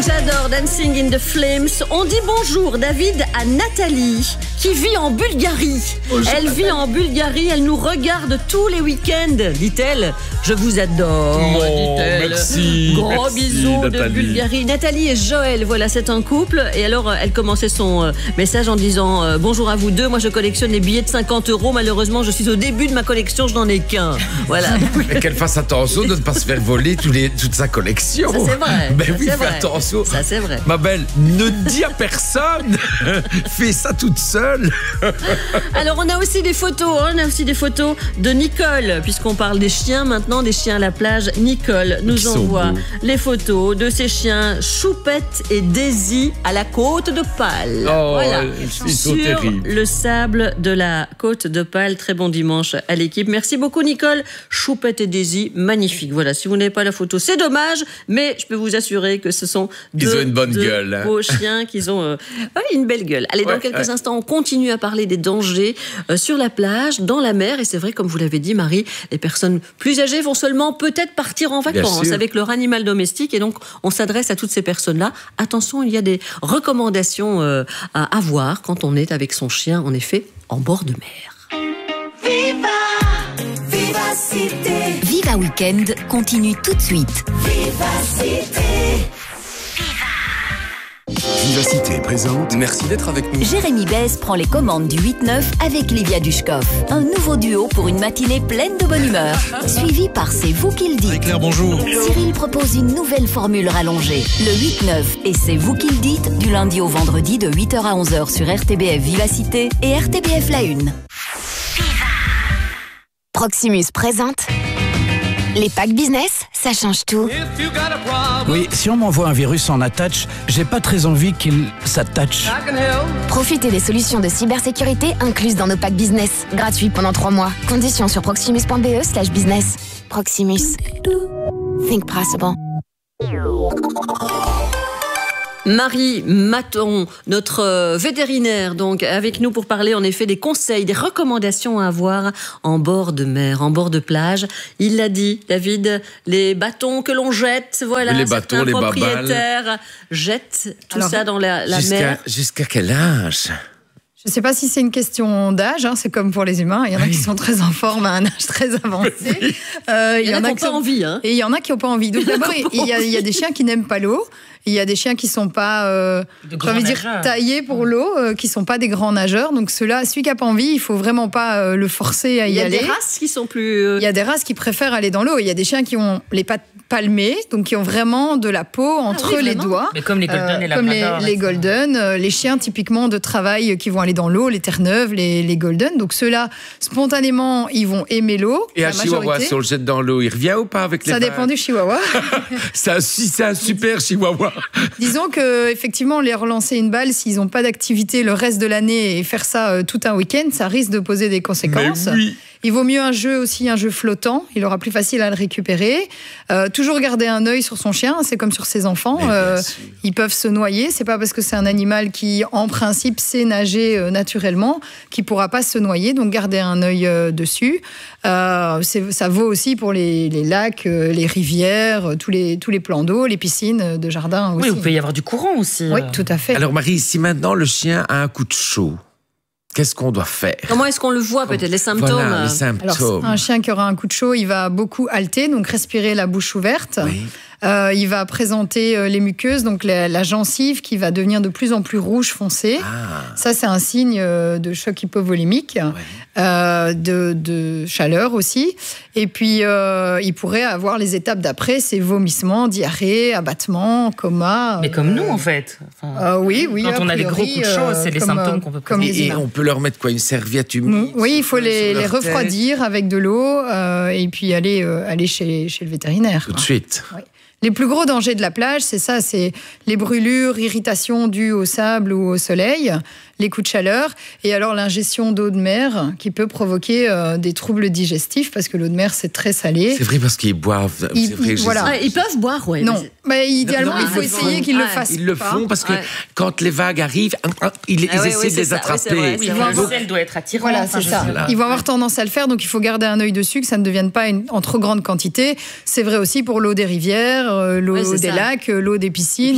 J'adore Dancing in the Flames. On dit bonjour, David, à Nathalie, qui vit en Bulgarie. Elle vit en Bulgarie, elle nous regarde tous les week-ends, dit-elle. Je vous adore, dit-elle. Merci. Gros bisous Nathalie. de Bulgarie. Nathalie et Joël, voilà, c'est un couple. Et alors, elle commençait son message en disant bonjour à vous deux. Moi, je collectionne les billets de 50 €. Malheureusement, je suis au début de ma collection, je n'en ai qu'un. Voilà. Mais qu'elle fasse attention de ne pas se faire voler toute sa collection. Ça, c'est vrai. Ben Ça, oui, c'est fais vrai. attention. Ça, c'est vrai. Ma belle, ne dis à personne. Fais ça toute seule. Alors, on a aussi des photos. On a aussi des photos de Nicole, puisqu'on parle des chiens maintenant, des chiens à la plage. Nicole nous Ils sont envoie beaux. les photos de ses chiens Choupette et Daisy à la côte de Pâle. Oh, voilà. ils sont Sur terribles. le sable de la côte de Pâle. Très bon dimanche à l'équipe. Merci beaucoup, Nicole. Choupette et Daisy, magnifique. Voilà, si vous n'avez pas la photo, c'est dommage, mais je peux vous assurer que ce sont Ils ont une bonne gueule, hein. beaux chiens qui ont une belle gueule. Allez, dans Ouais, quelques ouais. instants, on continue à parler des dangers sur la plage, dans la mer. Et c'est vrai, comme vous l'avez dit, Marie, les personnes plus âgées vont seulement peut-être partir en vacances sûr. avec leur animal domestique. Et donc, on s'adresse à toutes ces personnes-là. Attention, il y a des recommandations à avoir quand on est avec son chien, en effet, en bord de mer. Viva Weekend continue tout de suite. Vivacité présente. Merci d'être avec nous. Jérémy Besse prend les commandes du 8-9 avec Livia Dushkov. Un nouveau duo pour une matinée pleine de bonne humeur. Suivi par C'est vous qui le dites. Claire, bonjour. Cyril propose une nouvelle formule rallongée. Le 8-9 et C'est vous qui le dites du lundi au vendredi de 8h à 11h sur RTBF Vivacité et RTBF La Une. Proximus présente les packs business, ça change tout. Oui, si on m'envoie un virus en attach, j'ai pas très envie qu'il s'attache. Profitez des solutions de cybersécurité incluses dans nos packs business. Gratuits pendant 3 mois. Conditions sur proximus.be/business. Proximus. Think possible. Marie Maton, notre vétérinaire, donc, avec nous pour parler en effet des conseils, des recommandations à avoir en bord de mer, en bord de plage. Il l'a dit, David, les bâtons que l'on jette, voilà, Les bâtons, certains les babales. propriétaires jettent tout Alors, ça dans la mer. Jusqu'à quel âge? Je ne sais pas si c'est une question d'âge, c'est comme pour les humains. Il y en a qui sont très en forme à un âge très avancé. Il y en a qui n'ont pas envie. Hein. Et il y en a qui n'ont pas envie. Donc d'abord, il y a des chiens qui n'aiment pas l'eau. Il y a des chiens qui ne sont pas taillés pour l'eau, qui ne sont pas des grands nageurs. Donc ceux-là, celui qui n'a pas envie, il ne faut vraiment pas le forcer à y aller. Il y a des races qui sont plus... Il y a des races qui préfèrent aller dans l'eau. Il y a des chiens qui ont les pattes palmées, donc qui ont vraiment de la peau entre les doigts. Mais comme les Golden et comme Labrador. les Golden, les chiens typiquement de travail qui vont aller dans l'eau, les Terre-Neuve, les Golden. Donc ceux-là, spontanément, ils vont aimer l'eau. Et la un chihuahua, majorité. si on le jette dans l'eau, il revient ou pas avec les Ça dépend du chihuahua. C'est un super chihuahua. Disons que effectivement, les relancer une balle, s'ils n'ont pas d'activité le reste de l'année et faire ça tout un week-end, ça risque de poser des conséquences. Mais oui. Il vaut mieux un jeu flottant, il aura plus facile à le récupérer. Toujours garder un œil sur son chien, c'est comme sur ses enfants. Ils peuvent se noyer, c'est pas parce que c'est un animal qui, en principe, sait nager naturellement qu'il pourra pas se noyer, donc garder un œil dessus. Ça vaut aussi pour les lacs, les rivières, tous les plans d'eau, les piscines de jardin aussi. Oui, il peut y avoir du courant aussi. Oui, tout à fait. Alors Marie, si maintenant le chien a un coup de chaud, qu'est-ce qu'on doit faire? Comment est-ce qu'on le voit peut-être, les symptômes? Voilà, les symptômes. Alors, un chien qui aura un coup de chaud, il va beaucoup halter, donc respirer la bouche ouverte. Oui. Il va présenter les muqueuses, donc la gencive qui va devenir de plus en plus rouge foncé. Ça, c'est un signe de choc hypovolémique, de chaleur aussi. Et puis, il pourrait avoir les étapes d'après, c'est vomissements, diarrhée, abattement, coma. Mais comme nous, en fait. Oui. Quand on a des gros coups de chaud, c'est les symptômes qu'on peut présenter. Et on peut leur mettre quoi? Une serviette humide? Oui, il faut les leur refroidir avec de l'eau et puis aller chez le vétérinaire. Tout de suite. Oui. Les plus gros dangers de la plage, c'est les brûlures, irritations dues au sable ou au soleil, les coups de chaleur, et alors l'ingestion d'eau de mer qui peut provoquer des troubles digestifs parce que l'eau de mer c'est très salé. C'est vrai parce qu'ils boivent. Voilà. Ils peuvent boire, oui. Non, Idéalement, il faut essayer qu'ils le fassent. Ils le font parce que quand les vagues arrivent, ils essaient de les attraper. Le sel doit être attirant. Voilà, c'est ça. Ils vont avoir tendance à le faire, donc il faut garder un œil dessus, que ça ne devienne pas en trop grande quantité. C'est vrai aussi pour l'eau des rivières, l'eau des lacs, l'eau des piscines,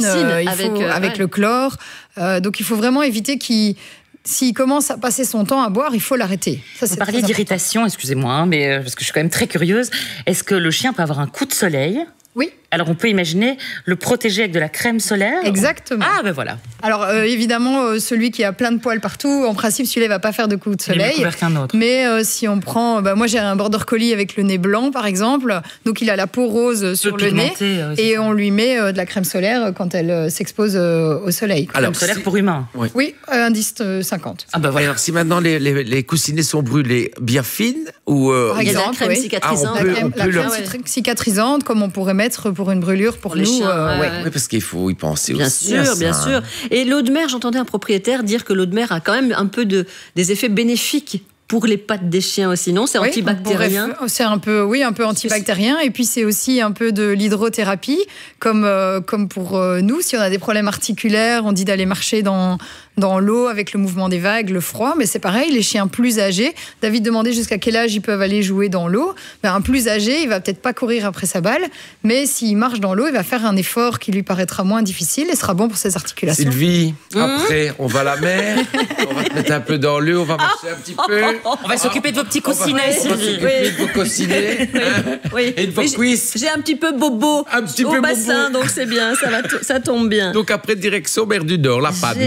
avec le chlore. Donc il faut vraiment éviter s'il commence à passer son temps à boire, il faut l'arrêter. Vous parliez d'irritation, excusez-moi, mais parce que je suis quand même très curieuse. Est-ce que le chien peut avoir un coup de soleil ? Oui. Alors on peut imaginer le protéger avec de la crème solaire. Exactement. Ah ben voilà. Alors évidemment, celui qui a plein de poils partout, en principe celui-là il va pas faire de coup de soleil. Il est couvert qu'un autre. Mais si on prend, moi j'ai un border collie avec le nez blanc par exemple, donc il a la peau rose sur le nez et on lui met de la crème solaire quand elle s'expose au soleil. Alors, crème solaire pour humains. Oui, indice 50. Ah ben voilà. Alors si maintenant les coussinets sont brûlés bien fines ou il y a de la crème cicatrisante, la crème cicatrisante comme on pourrait mettre pour une brûlure pour nous. Oui, parce qu'il faut y penser aussi. Bien sûr. Et l'eau de mer, j'entendais un propriétaire dire que l'eau de mer a quand même un peu des effets bénéfiques pour les pattes des chiens aussi, non ? C'est antibactérien. C'est un peu antibactérien. Et puis c'est aussi un peu de l'hydrothérapie, comme pour nous. Si on a des problèmes articulaires, on dit d'aller marcher dans l'eau avec le mouvement des vagues, le froid. Mais c'est pareil, les chiens plus âgés. David demandait jusqu'à quel âge ils peuvent aller jouer dans l'eau. Un plus âgé, il va peut-être pas courir après sa balle, mais s'il marche dans l'eau, il va faire un effort qui lui paraîtra moins difficile et sera bon pour ses articulations. Sylvie, après, on va à la mer, on va te mettre un peu dans l'eau, on va marcher un petit peu. On va s'occuper de vos petits coussinets. On va s'occuper de vos coussinets et de vos cuisses. J'ai un petit peu bobo au bassin, donc c'est bien, ça tombe bien. Donc après, direction mer du Nord, la panne.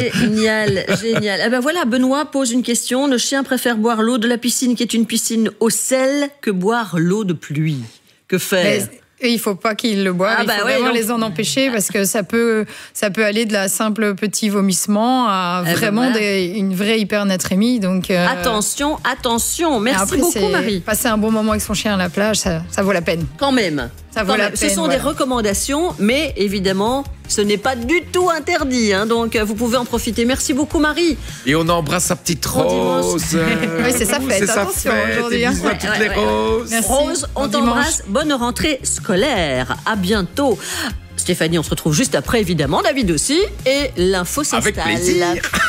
Génial. Ben voilà, Benoît pose une question. Le chien préfère boire l'eau de la piscine, qui est une piscine au sel, que boire l'eau de pluie. Que faire ? Et il ne faut pas qu'ils le boivent, il faut vraiment les en empêcher parce que ça peut aller de la simple petit vomissement à vraiment une vraie hypernatrémie. Donc, attention. Merci beaucoup, Marie. Passer un bon moment avec son chien à la plage, ça vaut la peine. Quand même. Ce sont des recommandations, mais évidemment, ce n'est pas du tout interdit. Donc, vous pouvez en profiter. Merci beaucoup, Marie. Et on embrasse sa petite Rose. Oui, c'est sa fête. Attention, aujourd'hui. Bisous à toutes les Roses. Merci. Rose, on t'embrasse. Bonne rentrée scolaire. À bientôt. Stéphanie, on se retrouve juste après, évidemment. David aussi. Et l'info s'installe. Avec plaisir.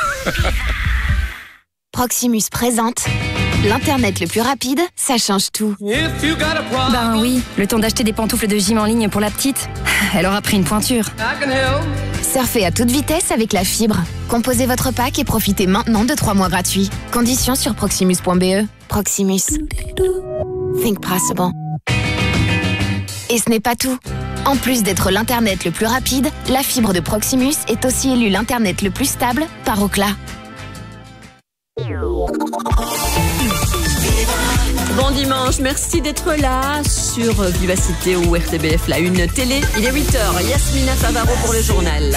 Proximus présente l'Internet le plus rapide, ça change tout. Ben oui, le temps d'acheter des pantoufles de gym en ligne pour la petite. Elle aura pris une pointure. Surfez à toute vitesse avec la fibre. Composez votre pack et profitez maintenant de 3 mois gratuits. Conditions sur proximus.be. Proximus. Think possible. Et ce n'est pas tout. En plus d'être l'Internet le plus rapide, la fibre de Proximus est aussi élue l'Internet le plus stable par Ookla. Bon dimanche, merci d'être là sur Vivacité ou RTBF, la Une télé. Il est 8h, Yasmina Favaro pour le journal.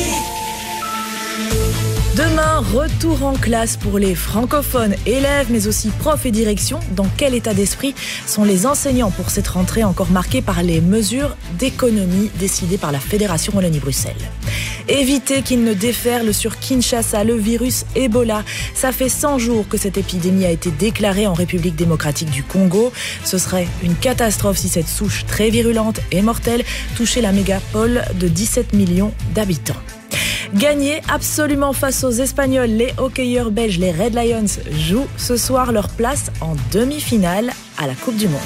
Demain, retour en classe pour les francophones, élèves, mais aussi profs et direction. Dans quel état d'esprit sont les enseignants pour cette rentrée encore marquée par les mesures d'économie décidées par la Fédération Wallonie-Bruxelles ? Éviter qu'il ne déferle sur Kinshasa le virus Ebola. Ça fait 100 jours que cette épidémie a été déclarée en République démocratique du Congo. Ce serait une catastrophe si cette souche très virulente et mortelle touchait la mégapole de 17 millions d'habitants. Gagner absolument face aux Espagnols, les hockeyeurs belges, les Red Lions, jouent ce soir leur place en demi-finale à la Coupe du Monde.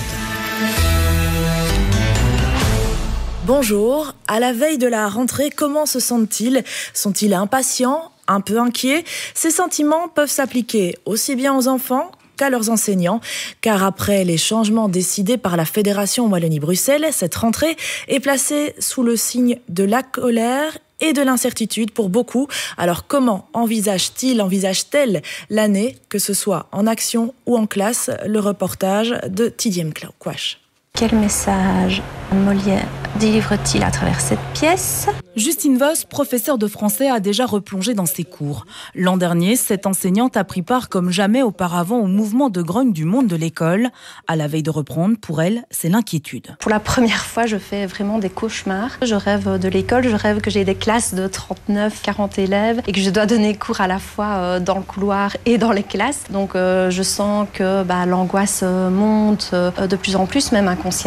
Bonjour, à la veille de la rentrée, comment se sentent-ils ? Sont-ils impatients, un peu inquiets ? Ces sentiments peuvent s'appliquer aussi bien aux enfants qu'à leurs enseignants, car après les changements décidés par la Fédération Wallonie-Bruxelles, cette rentrée est placée sous le signe de la colère et de l'incertitude pour beaucoup. Alors comment envisage-t-elle l'année, que ce soit en action ou en classe ? Le reportage de Tidiem Kouache. Quel message Molière délivre-t-il à travers cette pièce ? Justine Voss, professeure de français, a déjà replongé dans ses cours. L'an dernier, cette enseignante a pris part comme jamais auparavant au mouvement de grogne du monde de l'école. À la veille de reprendre, pour elle, c'est l'inquiétude. Pour la première fois, je fais vraiment des cauchemars. Je rêve de l'école, je rêve que j'ai des classes de 39, 40 élèves et que je dois donner cours à la fois dans le couloir et dans les classes. Donc je sens que l'angoisse monte de plus en plus, même inconsciemment.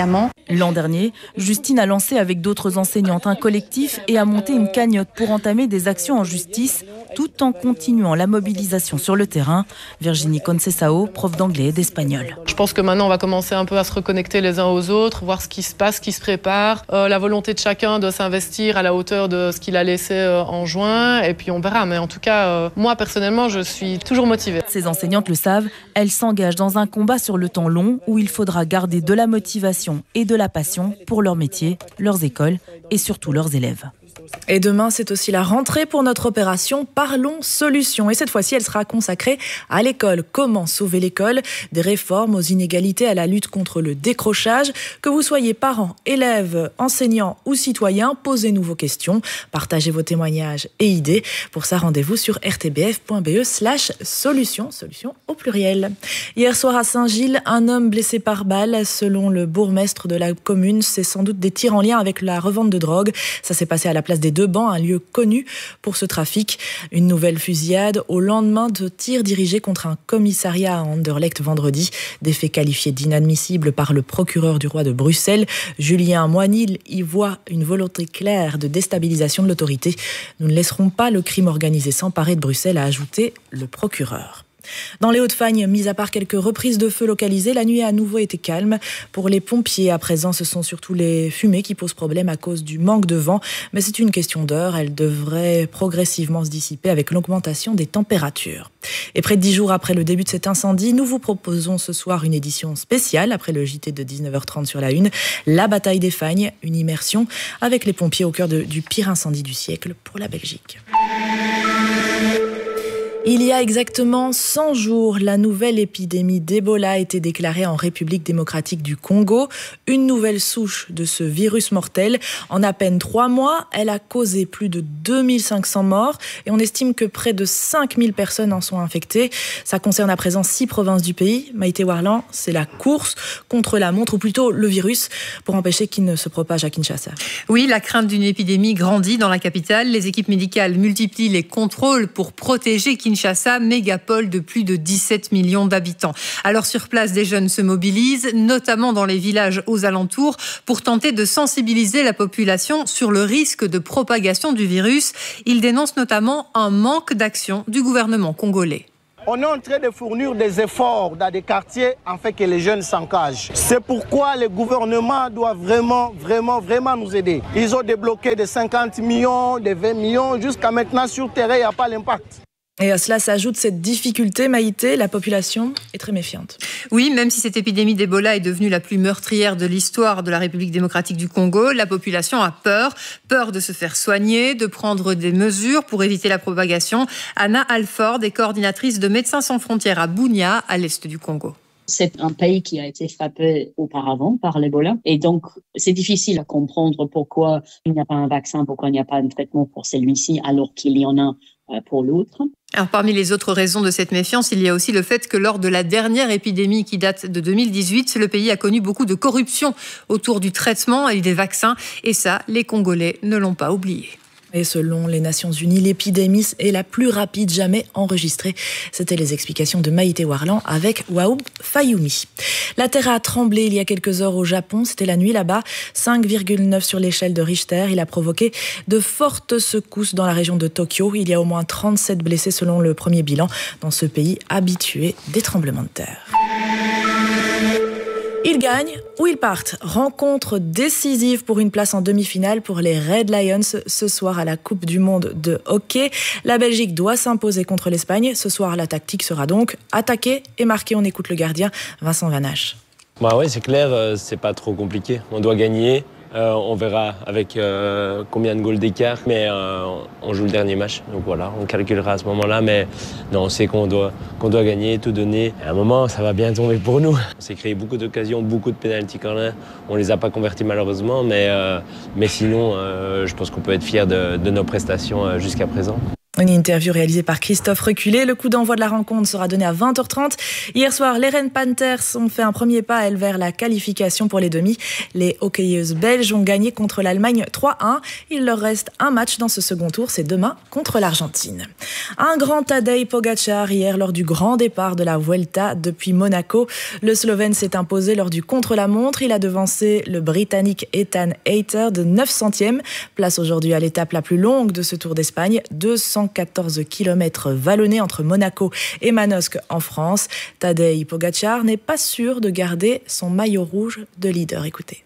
L'an dernier, Justine a lancé avec d'autres enseignantes un collectif et a monté une cagnotte pour entamer des actions en justice tout en continuant la mobilisation sur le terrain. Virginie Concesao, prof d'anglais et d'espagnol. Je pense que maintenant on va commencer un peu à se reconnecter les uns aux autres, voir ce qui se passe, ce qui se prépare, la volonté de chacun de s'investir à la hauteur de ce qu'il a laissé en juin et puis on verra. Mais en tout cas, moi personnellement, je suis toujours motivée. Ces enseignantes le savent, elles s'engagent dans un combat sur le temps long où il faudra garder de la motivation et de la passion pour leur métier, leurs écoles et surtout leurs élèves. Et demain, c'est aussi la rentrée pour notre opération Parlons Solutions. Et cette fois-ci, elle sera consacrée à l'école. Comment sauver l'école? Des réformes aux inégalités, à la lutte contre le décrochage. Que vous soyez parents, élèves, enseignants ou citoyens, posez-nous vos questions, partagez vos témoignages et idées. Pour ça, rendez-vous sur rtbf.be/solutions, solutions au pluriel. Hier soir à Saint-Gilles, un homme blessé par balle. Selon le bourgmestre de la commune, c'est sans doute des tirs en lien avec la revente de drogue. Ça s'est passé à la place des Deux Bancs, un lieu connu pour ce trafic. Une nouvelle fusillade au lendemain de tirs dirigés contre un commissariat à Anderlecht vendredi. Des faits qualifiés d'inadmissibles par le procureur du roi de Bruxelles. Julien Moinil y voit une volonté claire de déstabilisation de l'autorité. Nous ne laisserons pas le crime organisé s'emparer de Bruxelles, a ajouté le procureur. Dans les Hauts-de-Fagne, mis à part quelques reprises de feu localisées, la nuit a à nouveau été calme. Pour les pompiers, à présent, ce sont surtout les fumées qui posent problème à cause du manque de vent. Mais c'est une question d'heure, elle devrait progressivement se dissiper avec l'augmentation des températures. Et près de 10 jours après le début de cet incendie, nous vous proposons ce soir une édition spéciale, après le JT de 19h30 sur la Une, la bataille des Fagnes, une immersion avec les pompiers au cœur du pire incendie du siècle pour la Belgique. Il y a exactement 100 jours, la nouvelle épidémie d'Ebola a été déclarée en République démocratique du Congo. Une nouvelle souche de ce virus mortel. En à peine 3 mois, elle a causé plus de 2500 morts et on estime que près de 5000 personnes en sont infectées. Ça concerne à présent 6 provinces du pays. Maïté Warlan, c'est la course contre la montre, ou plutôt le virus, pour empêcher qu'il ne se propage à Kinshasa. Oui, la crainte d'une épidémie grandit dans la capitale. Les équipes médicales multiplient les contrôles pour protéger Kinshasa, mégapole de plus de 17 millions d'habitants. Alors sur place, des jeunes se mobilisent, notamment dans les villages aux alentours, pour tenter de sensibiliser la population sur le risque de propagation du virus. Ils dénoncent notamment un manque d'action du gouvernement congolais. On est en train de fournir des efforts dans des quartiers afin que les jeunes s'engagent. C'est pourquoi le gouvernement doit vraiment nous aider. Ils ont débloqué des 50 millions, des 20 millions. Jusqu'à maintenant, sur le terrain, il n'y a pas l'impact. Et à cela s'ajoute cette difficulté, Maïté, la population est très méfiante. Oui, même si cette épidémie d'Ebola est devenue la plus meurtrière de l'histoire de la République démocratique du Congo, la population a peur de se faire soigner, de prendre des mesures pour éviter la propagation. Anna Alford est coordinatrice de Médecins sans frontières à Bunia, à l'est du Congo. C'est un pays qui a été frappé auparavant par l'Ebola. Et donc, c'est difficile à comprendre pourquoi il n'y a pas un vaccin, pourquoi il n'y a pas un traitement pour celui-ci, alors qu'il y en a pour l'autre. Alors, parmi les autres raisons de cette méfiance, il y a aussi le fait que lors de la dernière épidémie qui date de 2018, le pays a connu beaucoup de corruption autour du traitement et des vaccins. Et ça, les Congolais ne l'ont pas oublié. Et selon les Nations Unies, l'épidémie est la plus rapide jamais enregistrée. C'était les explications de Maïté Warlan avec Waoub Fayoumi. La terre a tremblé il y a quelques heures au Japon. C'était la nuit là-bas. 5,9 sur l'échelle de Richter. Il a provoqué de fortes secousses dans la région de Tokyo. Il y a au moins 37 blessés selon le premier bilan dans ce pays habitué des tremblements de terre. Ils gagnent ou ils partent. Rencontre décisive pour une place en demi-finale pour les Red Lions ce soir à la Coupe du Monde de hockey. La Belgique doit s'imposer contre l'Espagne. Ce soir, la tactique sera donc attaquer et marquer. On écoute le gardien Vincent Vanache. Oui, c'est clair, c'est pas trop compliqué. On doit gagner. On verra avec combien de goals d'écart, mais on joue le dernier match. Donc voilà, on calculera à ce moment-là. Mais non, on sait qu'on doit gagner, tout donner. À un moment, ça va bien tomber pour nous. On s'est créé beaucoup d'occasions, beaucoup de penalty corner. On les a pas convertis malheureusement, mais sinon, je pense qu'on peut être fier de nos prestations jusqu'à présent. Une interview réalisée par Christophe Reculé. Le coup d'envoi de la rencontre sera donné à 20h30. Hier soir, les Rennes Panthers ont fait un premier pas, elles, vers la qualification pour les demi. Les hockeyeuses belges ont gagné contre l'Allemagne 3-1. Il leur reste un match dans ce second tour, c'est demain contre l'Argentine. Un grand Tadej Pogačar hier lors du grand départ de la Vuelta depuis Monaco. Le Slovène s'est imposé lors du contre-la-montre. Il a devancé le Britannique Ethan Hayter de 9 centièmes. Place aujourd'hui à l'étape la plus longue de ce Tour d'Espagne, 214 km vallonnés entre Monaco et Manosque en France. Tadej Pogačar n'est pas sûr de garder son maillot rouge de leader. Écoutez.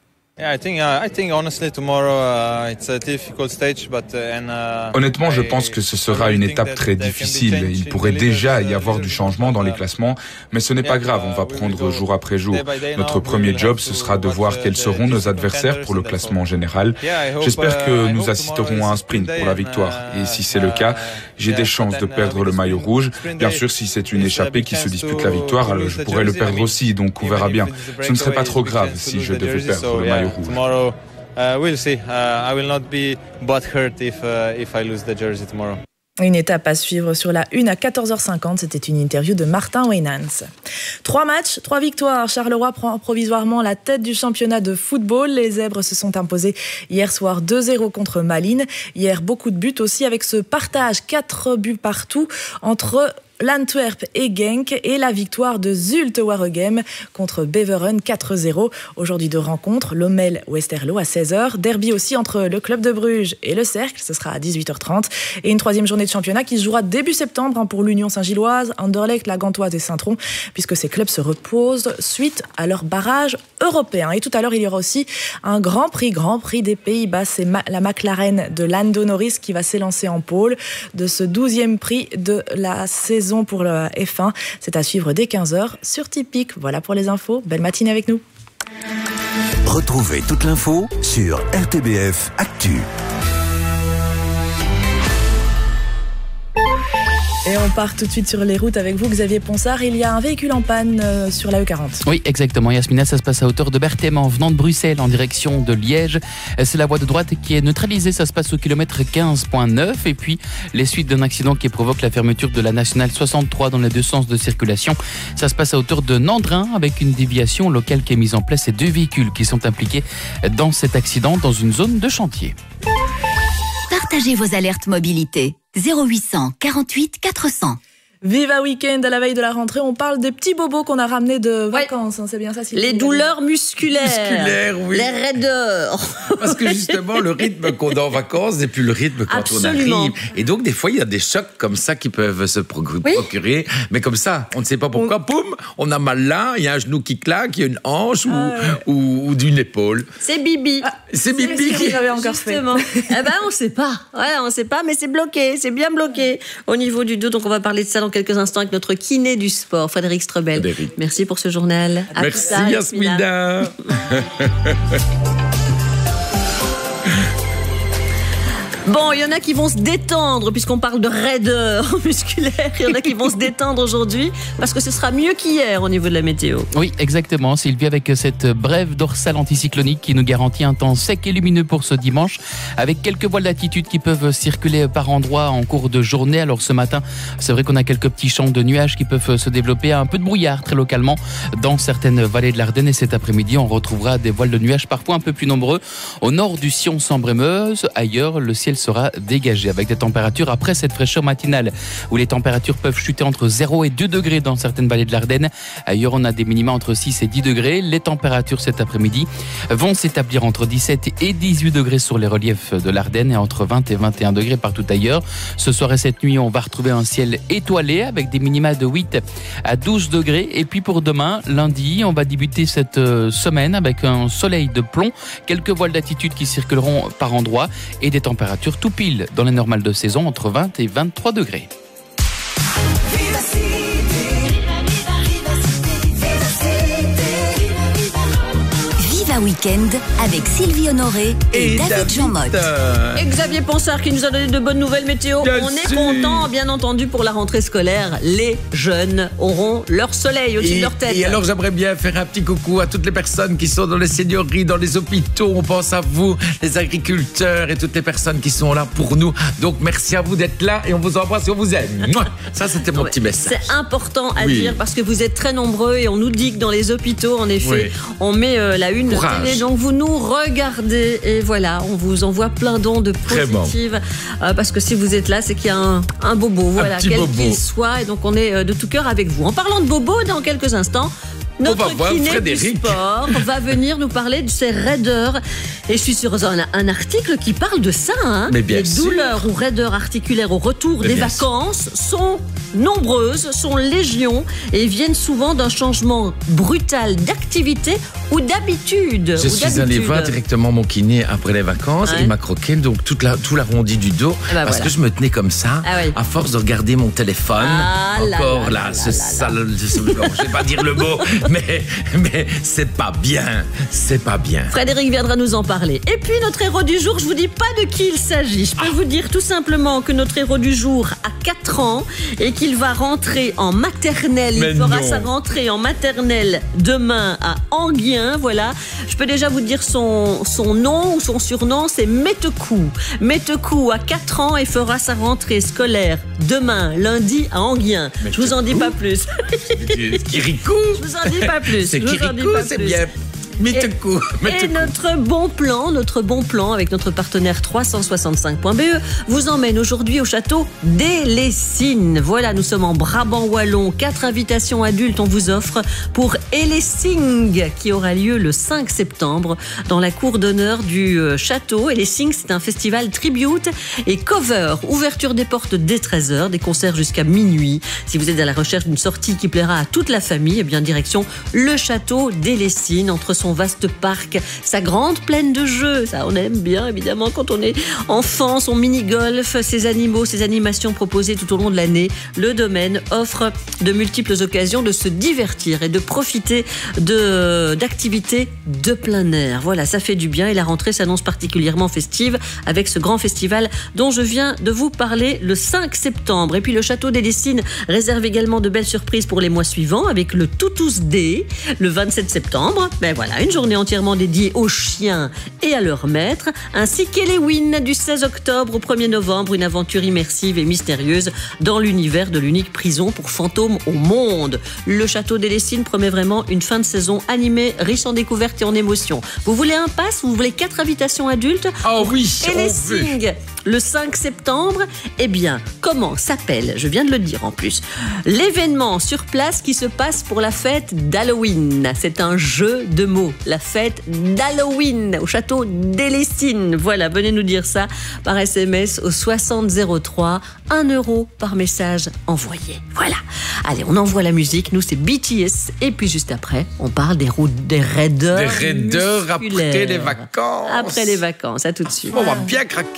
Honnêtement, je pense que ce sera une étape très difficile. Il pourrait déjà y avoir du changement dans les classements, mais ce n'est pas grave, on va prendre jour après jour. Notre premier job, ce sera de voir quels seront nos adversaires pour le classement général. J'espère que nous assisterons à un sprint pour la victoire. Et si c'est le cas, j'ai des chances de perdre le maillot rouge. Bien sûr, si c'est une échappée qui se dispute la victoire, alors je pourrais le perdre aussi, donc on verra bien. Ce ne serait pas trop grave si je devais perdre le maillot rouge. Tomorrow, we'll see. I will not be butthurt if I lose the jersey tomorrow. Une étape à suivre sur la 1 à 14h50. C'était une interview de Martin Weynans. 3 matchs, 3 victoires. Charleroi prend provisoirement la tête du championnat de football. Les Zèbres se sont imposés hier soir 2-0 contre Malines. Hier, beaucoup de buts aussi avec ce partage, 4 buts partout entre l'Antwerp et Genk et la victoire de Zulte Waregem contre Beveren 4-0. Aujourd'hui 2 rencontres, Lommel-Westerlo à 16h. Derby aussi entre le club de Bruges et le Cercle, ce sera à 18h30. Et une 3e journée de championnat qui se jouera début septembre pour l'Union Saint-Gilloise, Anderlecht, la Gantoise et Saint-Tron, puisque ces clubs se reposent suite à leur barrage européen. Et tout à l'heure, il y aura aussi un Grand Prix des Pays-Bas. C'est la McLaren de Lando Norris qui va s'élancer en pôle de ce 12e prix de la saison pour le F1. C'est à suivre dès 15h sur Tipeee. Voilà pour les infos. Belle matinée avec nous. Retrouvez toute l'info sur RTBF Actu. Et on part tout de suite sur les routes avec vous, Xavier Ponsard. Il y a un véhicule en panne sur la E40. Oui, exactement. Yasmina, ça se passe à hauteur de Berthem en venant de Bruxelles en direction de Liège. C'est la voie de droite qui est neutralisée. Ça se passe au kilomètre 15.9. Et puis, les suites d'un accident qui provoque la fermeture de la nationale 63 dans les 2 sens de circulation. Ça se passe à hauteur de Nandrin avec une déviation locale qui est mise en place et 2 véhicules qui sont impliqués dans cet accident dans une zone de chantier. Partagez vos alertes mobilité. 0800 48 400. Viva Weekend, à la veille de la rentrée, on parle des petits bobos qu'on a ramenés de vacances, c'est bien ça, Sylvie? Les douleurs musculaires, oui. les raideurs. Parce que justement, le rythme qu'on a en vacances n'est plus le rythme quand Absolument. on arrive. Et donc, des fois, il y a des chocs comme ça qui peuvent se procurer. Mais comme ça, on ne sait pas pourquoi, poum, on a mal là, il y a un genou qui claque, il y a une hanche ou d'une épaule. C'est Bibi. C'est Bibi qui j'avais encore justement. Eh ben, on ne sait pas. Ouais, on ne sait pas, mais c'est bloqué, c'est bien bloqué au niveau du dos. Donc, on va parler de ça dans quelques instants avec notre kiné du sport, Frédéric Strebel. Merci pour ce journal. À Merci plus tard, Yasmina. Bon, il y en a qui vont se détendre, puisqu'on parle de raideur musculaire. Il y en a qui vont se détendre aujourd'hui, parce que ce sera mieux qu'hier au niveau de la météo. Oui, exactement, Sylvie, avec cette brève dorsale anticyclonique qui nous garantit un temps sec et lumineux pour ce dimanche, avec quelques voiles d'altitude qui peuvent circuler par endroits en cours de journée. Alors ce matin, c'est vrai qu'on a quelques petits champs de nuages qui peuvent se développer, un peu de brouillard très localement dans certaines vallées de l'Ardenne. Et cet après-midi, on retrouvera des voiles de nuages parfois un peu plus nombreux au nord du Sion-Sambre-et-Meuse. Ailleurs, le ciel sera dégagé avec des températures après cette fraîcheur matinale où les températures peuvent chuter entre 0 et 2 degrés dans certaines vallées de l'Ardenne. Ailleurs, on a des minima entre 6 et 10 degrés. Les températures cet après-midi vont s'établir entre 17 et 18 degrés sur les reliefs de l'Ardenne et entre 20 et 21 degrés partout ailleurs. Ce soir et cette nuit, on va retrouver un ciel étoilé avec des minima de 8 à 12 degrés. Et puis pour demain, lundi, on va débuter cette semaine avec un soleil de plomb, quelques voiles d'altitude qui circuleront par endroits et des températures tout pile dans les normales de saison entre 20 et 23 degrés. Viva déjà week-end avec Sylvie Honoré et David Jean-Motte. Et Xavier Ponsard qui nous a donné de bonnes nouvelles météo. On est content, bien entendu, pour la rentrée scolaire. Les jeunes auront leur soleil au-dessus de leur tête. Et alors, j'aimerais bien faire un petit coucou à toutes les personnes qui sont dans les seigneuries, dans les hôpitaux. On pense à vous, les agriculteurs et toutes les personnes qui sont là pour nous. Donc, merci à vous d'être là et on vous embrasse et on vous aime. Ça, c'était mon petit message. C'est important à dire parce que vous êtes très nombreux et on nous dit que dans les hôpitaux, en effet, on met la une télé. Donc, vous nous regardez et voilà, on vous envoie plein d'ondes positives. Parce que si vous êtes là, c'est qu'il y a un bobo, voilà, quel qu'il soit. Et donc, on est de tout cœur avec vous. En parlant de bobo, dans quelques instants, notre kiné du sport va venir nous parler de ses raideurs. Et je suis sur un article qui parle de ça. Mais bien les douleurs ou raideurs articulaires au retour des vacances sont nombreuses, sont légion et viennent souvent d'un changement brutal d'activité ou d'habitude. Je suis allé voir directement mon kiné après les vacances. Il m'a croqué donc tout l'arrondi du dos parce que je me tenais comme ça à force de regarder mon téléphone. Je vais pas dire le mot. Mais c'est pas bien, c'est pas bien. Frédéric viendra nous en parler. Et puis notre héros du jour, je vous dis pas de qui il s'agit. Je peux vous dire tout simplement que notre héros du jour a 4 ans et qu'il va rentrer en maternelle. Il fera sa rentrée en maternelle demain à Enghien. Voilà. Je peux déjà vous dire son nom ou son surnom, c'est Métecou. Métecou a 4 ans et fera sa rentrée scolaire demain, lundi à Enghien. Je vous en dis pas plus. Kirikou. Je vous en dis pas plus. C'est Kirikou, c'est bien. Et notre bon plan avec notre partenaire 365.be vous emmène aujourd'hui au château des Lessines. Voilà, nous sommes en Brabant wallon. 4 invitations adultes on vous offre pour Elessing qui aura lieu le 5 septembre dans la cour d'honneur du château. Elessing, c'est un festival tribute et cover. Ouverture des portes dès 13h, des concerts jusqu'à minuit. Si vous êtes à la recherche d'une sortie qui plaira à toute la famille, eh bien direction le château des Lessines entre son vaste parc, sa grande plaine de jeux, ça on aime bien évidemment quand on est enfant, son mini-golf, ses animaux, ses animations proposées tout au long de l'année. Le domaine offre de multiples occasions de se divertir et de profiter d'activités de plein air. Voilà, ça fait du bien et la rentrée s'annonce particulièrement festive avec ce grand festival dont je viens de vous parler le 5 septembre. Et puis le château des Lessines réserve également de belles surprises pour les mois suivants avec le Toutous Day le 27 septembre. Ben voilà, une journée entièrement dédiée aux chiens et à leur maître, ainsi qu'Halloween du 16 octobre au 1er novembre, une aventure immersive et mystérieuse dans l'univers de l'unique prison pour fantômes au monde. Le château des Lessines promet vraiment une fin de saison animée, riche en découvertes et en émotions. Vous voulez un pass? Vous voulez 4 invitations adultes? Oh oui, Elessing, le 5 septembre. Eh bien, comment s'appelle, je viens de le dire en plus, l'événement sur place qui se passe pour la fête d'Halloween? C'est un jeu de mots. La fête d'Halloween au château des Lessines. Voilà, venez nous dire ça par SMS au 6003, 1 € par message envoyé. Voilà. Allez, on envoie la musique. Nous, c'est BTS. Et puis juste après, on parle des raideurs. Des raideurs après les vacances. Après les vacances. À tout de suite. On va bien craquer.